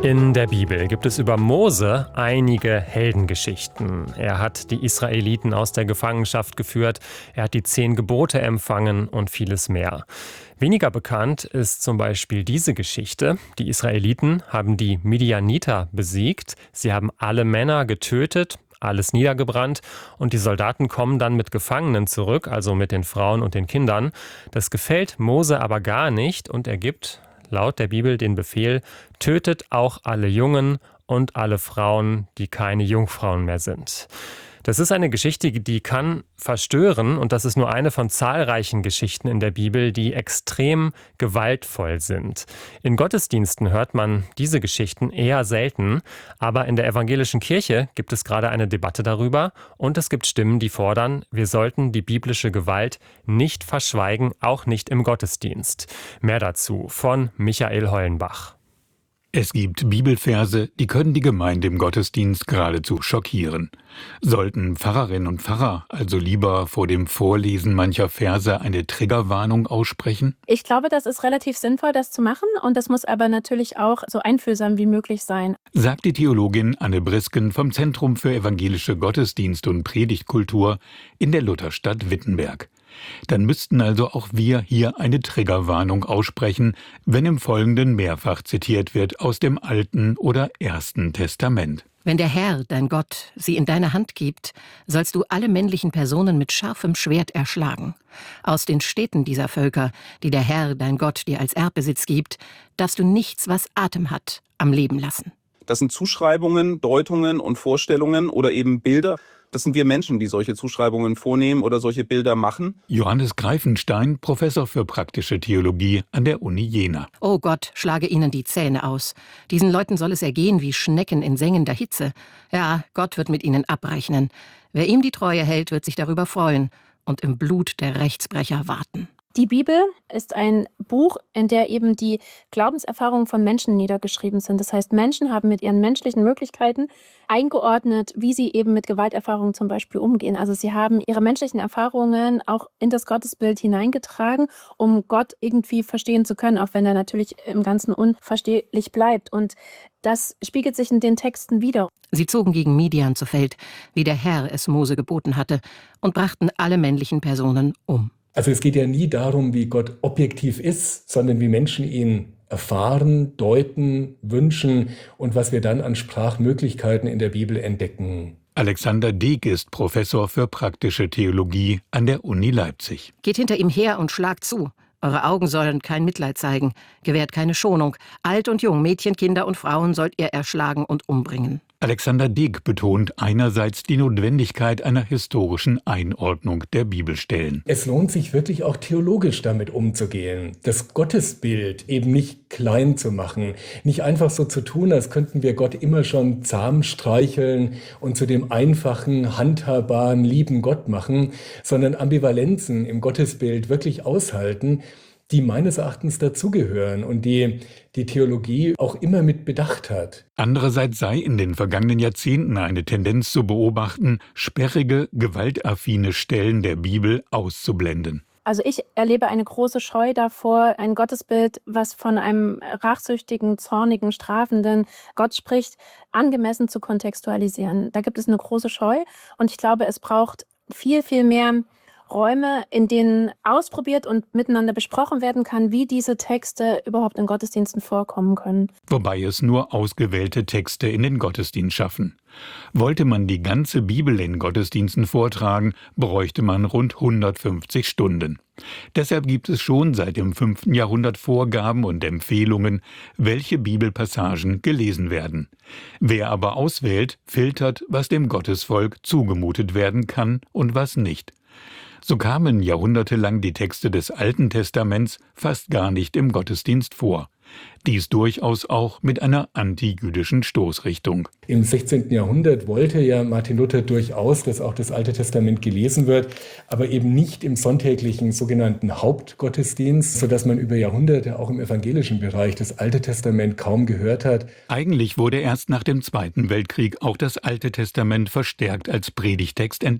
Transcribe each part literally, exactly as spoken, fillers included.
In der Bibel gibt es über Mose einige Heldengeschichten. Er hat die Israeliten aus der Gefangenschaft geführt, er hat die zehn Gebote empfangen und vieles mehr. Weniger bekannt ist zum Beispiel diese Geschichte. Die Israeliten haben die Midianiter besiegt, sie haben alle Männer getötet, alles niedergebrannt und die Soldaten kommen dann mit Gefangenen zurück, also mit den Frauen und den Kindern. Das gefällt Mose aber gar nicht und er gibt laut der Bibel den Befehl, tötet auch alle Jungen und alle Frauen, die keine Jungfrauen mehr sind. Das ist eine Geschichte, die kann verstören und das ist nur eine von zahlreichen Geschichten in der Bibel, die extrem gewaltvoll sind. In Gottesdiensten hört man diese Geschichten eher selten, aber in der evangelischen Kirche gibt es gerade eine Debatte darüber und es gibt Stimmen, die fordern, wir sollten die biblische Gewalt nicht verschweigen, auch nicht im Gottesdienst. Mehr dazu von Michael Hollenbach. Es gibt Bibelverse, die können die Gemeinde im Gottesdienst geradezu schockieren. Sollten Pfarrerinnen und Pfarrer also lieber vor dem Vorlesen mancher Verse eine Triggerwarnung aussprechen? Ich glaube, das ist relativ sinnvoll, das zu machen und das muss aber natürlich auch so einfühlsam wie möglich sein. Sagt die Theologin Anne Brisken vom Zentrum für evangelische Gottesdienst und Predigtkultur in der Lutherstadt Wittenberg. Dann müssten also auch wir hier eine Triggerwarnung aussprechen, wenn im Folgenden mehrfach zitiert wird aus dem Alten oder Ersten Testament. Wenn der Herr, dein Gott, sie in deine Hand gibt, sollst du alle männlichen Personen mit scharfem Schwert erschlagen. Aus den Städten dieser Völker, die der Herr, dein Gott, dir als Erbbesitz gibt, darfst du nichts, was Atem hat, am Leben lassen. Das sind Zuschreibungen, Deutungen und Vorstellungen oder eben Bilder. Das sind wir Menschen, die solche Zuschreibungen vornehmen oder solche Bilder machen. Johannes Greifenstein, Professor für praktische Theologie an der Uni Jena. Oh Gott, schlage ihnen die Zähne aus. Diesen Leuten soll es ergehen wie Schnecken in sengender Hitze. Ja, Gott wird mit ihnen abrechnen. Wer ihm die Treue hält, wird sich darüber freuen und im Blut der Rechtsbrecher warten. Die Bibel ist ein Buch, in der eben die Glaubenserfahrungen von Menschen niedergeschrieben sind. Das heißt, Menschen haben mit ihren menschlichen Möglichkeiten eingeordnet, wie sie eben mit Gewalterfahrungen zum Beispiel umgehen. Also sie haben ihre menschlichen Erfahrungen auch in das Gottesbild hineingetragen, um Gott irgendwie verstehen zu können, auch wenn er natürlich im Ganzen unverstehlich bleibt. Und das spiegelt sich in den Texten wider. Sie zogen gegen Midian zu Feld, wie der Herr es Mose geboten hatte, und brachten alle männlichen Personen um. Also es geht ja nie darum, wie Gott objektiv ist, sondern wie Menschen ihn erfahren, deuten, wünschen und was wir dann an Sprachmöglichkeiten in der Bibel entdecken. Alexander Deek ist Professor für praktische Theologie an der Uni Leipzig. Geht hinter ihm her und schlagt zu. Eure Augen sollen kein Mitleid zeigen, gewährt keine Schonung. Alt und jung, Mädchen, Kinder und Frauen sollt ihr erschlagen und umbringen. Alexander Deek betont einerseits die Notwendigkeit einer historischen Einordnung der Bibelstellen. Es lohnt sich wirklich auch theologisch damit umzugehen, das Gottesbild eben nicht klein zu machen, nicht einfach so zu tun, als könnten wir Gott immer schon zahm streicheln und zu dem einfachen, handhabbaren, lieben Gott machen, sondern Ambivalenzen im Gottesbild wirklich aushalten, die meines Erachtens dazugehören und die die Theologie auch immer mit bedacht hat. Andererseits sei in den vergangenen Jahrzehnten eine Tendenz zu beobachten, sperrige, gewaltaffine Stellen der Bibel auszublenden. Also ich erlebe eine große Scheu davor, ein Gottesbild, was von einem rachsüchtigen, zornigen, strafenden Gott spricht, angemessen zu kontextualisieren. Da gibt es eine große Scheu und ich glaube, es braucht viel, viel mehr Räume, in denen ausprobiert und miteinander besprochen werden kann, wie diese Texte überhaupt in Gottesdiensten vorkommen können. Wobei es nur ausgewählte Texte in den Gottesdienst schaffen. Wollte man die ganze Bibel in Gottesdiensten vortragen, bräuchte man rund hundertfünfzig Stunden. Deshalb gibt es schon seit dem fünften Jahrhundert Vorgaben und Empfehlungen, welche Bibelpassagen gelesen werden. Wer aber auswählt, filtert, was dem Gottesvolk zugemutet werden kann und was nicht. So kamen jahrhundertelang die Texte des Alten Testaments fast gar nicht im Gottesdienst vor. Dies durchaus auch mit einer antijüdischen Stoßrichtung. Im sechzehnten Jahrhundert wollte ja Martin Luther durchaus, dass auch das Alte Testament gelesen wird, aber eben nicht im sonntäglichen sogenannten Hauptgottesdienst, sodass man über Jahrhunderte auch im evangelischen Bereich das Alte Testament kaum gehört hat. Eigentlich wurde erst nach dem Zweiten Weltkrieg auch das Alte Testament verstärkt als Predigtext entdeckt.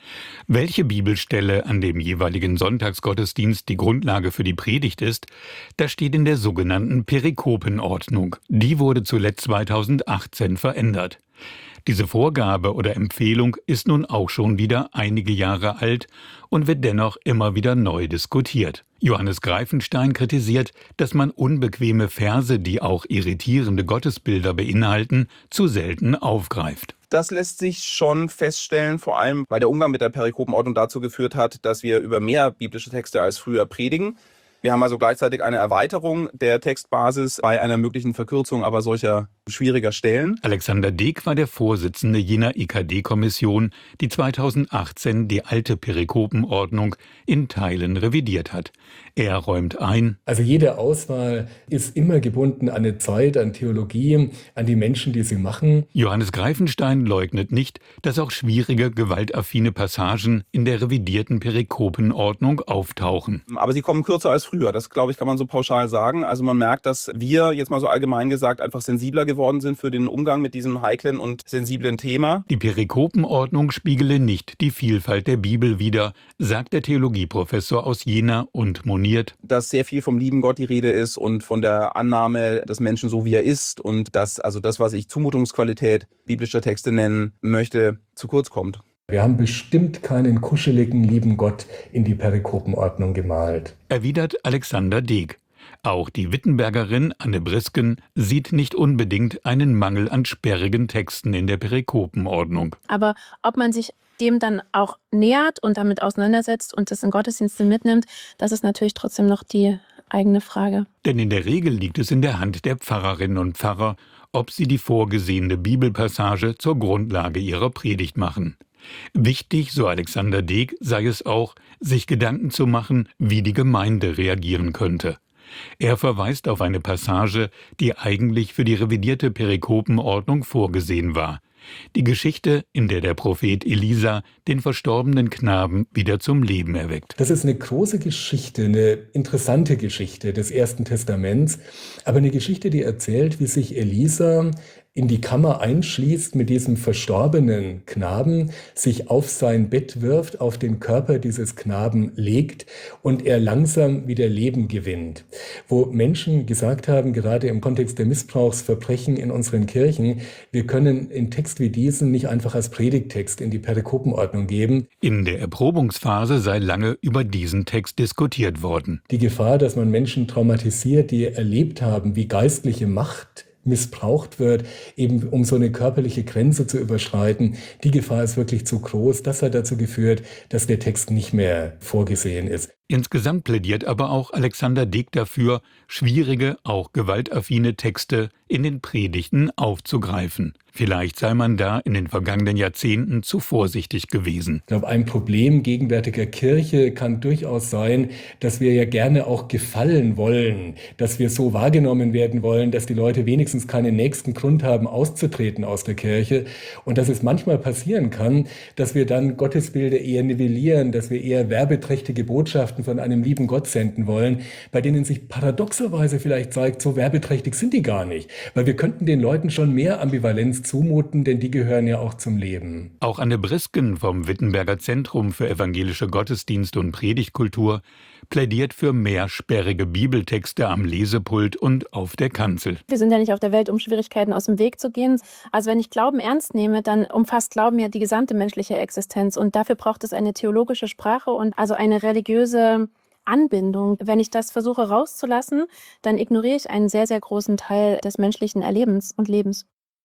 Welche Bibelstelle an dem jeweiligen Sonntagsgottesdienst die Grundlage für die Predigt ist, das steht in der sogenannten Perikopenordnung. Die wurde zuletzt zweitausendachtzehn verändert. Diese Vorgabe oder Empfehlung ist nun auch schon wieder einige Jahre alt und wird dennoch immer wieder neu diskutiert. Johannes Greifenstein kritisiert, dass man unbequeme Verse, die auch irritierende Gottesbilder beinhalten, zu selten aufgreift. Das lässt sich schon feststellen, vor allem weil der Umgang mit der Perikopenordnung dazu geführt hat, dass wir über mehr biblische Texte als früher predigen. Wir haben also gleichzeitig eine Erweiterung der Textbasis bei einer möglichen Verkürzung aber solcher schwieriger Stellen. Alexander Deek war der Vorsitzende jener I K D-Kommission, die zweitausendachtzehn die alte Perikopenordnung in Teilen revidiert hat. Er räumt ein: Also jede Auswahl ist immer gebunden an eine Zeit, an Theologie, an die Menschen, die sie machen. Johannes Greifenstein leugnet nicht, dass auch schwierige, gewaltaffine Passagen in der revidierten Perikopenordnung auftauchen. Aber sie kommen kürzer als früher, das glaube ich, kann man so pauschal sagen. Also man merkt, dass wir, jetzt mal so allgemein gesagt, einfach sensibler geworden sind für den Umgang mit diesem heiklen und sensiblen Thema. Die Perikopenordnung spiegele nicht die Vielfalt der Bibel wider, sagt der Theologieprofessor aus Jena und moniert, dass sehr viel vom lieben Gott die Rede ist und von der Annahme des Menschen so, wie er ist, und dass also das, was ich Zumutungsqualität biblischer Texte nennen möchte, zu kurz kommt. Wir haben bestimmt keinen kuscheligen, lieben Gott in die Perikopenordnung gemalt, erwidert Alexander Deek. Auch die Wittenbergerin Anne Brisken sieht nicht unbedingt einen Mangel an sperrigen Texten in der Perikopenordnung. Aber ob man sich dem dann auch nähert und damit auseinandersetzt und das in Gottesdienste mitnimmt, das ist natürlich trotzdem noch die eigene Frage. Denn in der Regel liegt es in der Hand der Pfarrerinnen und Pfarrer, ob sie die vorgesehene Bibelpassage zur Grundlage ihrer Predigt machen. Wichtig, so Alexander Deek, sei es auch, sich Gedanken zu machen, wie die Gemeinde reagieren könnte. Er verweist auf eine Passage, die eigentlich für die revidierte Perikopenordnung vorgesehen war. Die Geschichte, in der der Prophet Elisa den verstorbenen Knaben wieder zum Leben erweckt. Das ist eine große Geschichte, eine interessante Geschichte des Ersten Testaments, aber eine Geschichte, die erzählt, wie sich Elisa in die Kammer einschließt mit diesem verstorbenen Knaben, sich auf sein Bett wirft, auf den Körper dieses Knaben legt und er langsam wieder Leben gewinnt. Wo Menschen gesagt haben, gerade im Kontext der Missbrauchsverbrechen in unseren Kirchen, wir können einen Text wie diesen nicht einfach als Predigttext in die Perikopenordnung geben. In der Erprobungsphase sei lange über diesen Text diskutiert worden. Die Gefahr, dass man Menschen traumatisiert, die erlebt haben, wie geistliche Macht missbraucht wird, eben um so eine körperliche Grenze zu überschreiten, die Gefahr ist wirklich zu groß. Das hat dazu geführt, dass der Text nicht mehr vorgesehen ist. Insgesamt plädiert aber auch Alexander Deek dafür, schwierige, auch gewaltaffine Texte in den Predigten aufzugreifen. Vielleicht sei man da in den vergangenen Jahrzehnten zu vorsichtig gewesen. Ich glaube, ein Problem gegenwärtiger Kirche kann durchaus sein, dass wir ja gerne auch gefallen wollen, dass wir so wahrgenommen werden wollen, dass die Leute wenigstens keinen nächsten Grund haben, auszutreten aus der Kirche. Und dass es manchmal passieren kann, dass wir dann Gottesbilder eher nivellieren, dass wir eher werbeträchtige Botschaften von einem lieben Gott senden wollen, bei denen sich paradoxerweise vielleicht zeigt, so werbeträchtig sind die gar nicht. Weil wir könnten den Leuten schon mehr Ambivalenz zumuten, denn die gehören ja auch zum Leben. Auch Anne Brisken vom Wittenberger Zentrum für evangelische Gottesdienste und Predigtkultur plädiert für mehr sperrige Bibeltexte am Lesepult und auf der Kanzel. Wir sind ja nicht auf der Welt, um Schwierigkeiten aus dem Weg zu gehen. Also wenn ich Glauben ernst nehme, dann umfasst Glauben ja die gesamte menschliche Existenz. Und dafür braucht es eine theologische Sprache und also eine religiöse Anbindung. Wenn ich das versuche rauszulassen, dann ignoriere ich einen sehr, sehr großen Teil des menschlichen Erlebens und Lebens.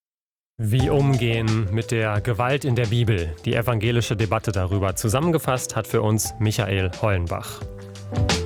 Wie umgehen mit der Gewalt in der Bibel? Die evangelische Debatte darüber zusammengefasst hat für uns Michael Hollenbach.